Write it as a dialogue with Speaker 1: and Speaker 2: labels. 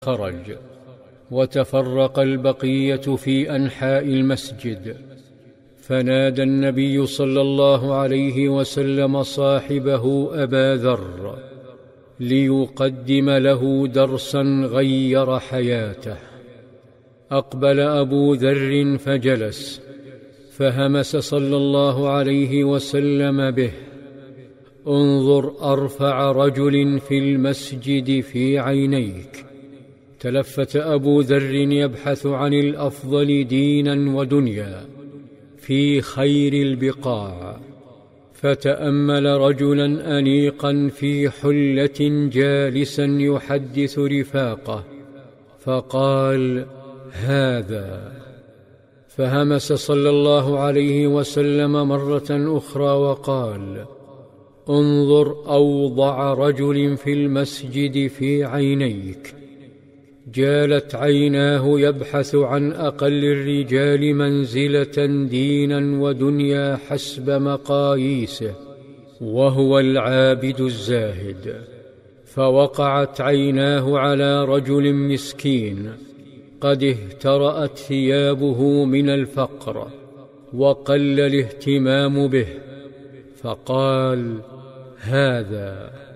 Speaker 1: خرج، وتفرق البقية في أنحاء المسجد. فنادى النبي صلى الله عليه وسلم صاحبه أبا ذر ليقدم له درسا غير حياته. أقبل أبو ذر فجلس، فهمس صلى الله عليه وسلم به: انظر أرفع رجل في المسجد في عينيك. تلفت أبو ذر يبحث عن الأفضل دينا ودنيا في خير البقاع، فتأمل رجلا أنيقا في حلة جالسا يحدث رفاقه، فقال: هذا. فهمس صلى الله عليه وسلم مرة أخرى وقال: انظر أوضع رجل في المسجد في عينيك. جالت عيناه يبحث عن أقل الرجال منزلة دينا ودنيا حسب مقاييسه، وهو العابد الزاهد. فوقعت عيناه على رجل مسكين قد اهترأت ثيابه من الفقر وقل الاهتمام به، فقال: هذا.